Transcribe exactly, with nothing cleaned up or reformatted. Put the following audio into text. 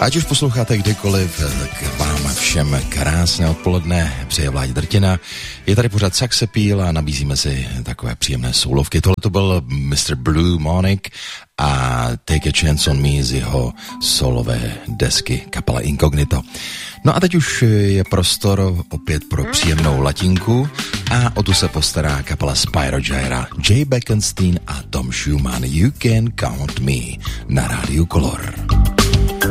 Ať už posloucháte kdekoliv, tak vám všem krásné odpoledne, přeje Vláďa Drtina. Je tady pořád Saxapíl a nabízíme si takové příjemné soulovky. Tohle to byl mister Blue Monic a Take a Chance on Me z jeho solové desky kapela Incognito. No a teď už je prostor opět pro příjemnou latinku a o tu se postará kapela Spyro Gyra, Jay Beckenstein a Tom Schumann. You Can Count Me na Rádiu Color.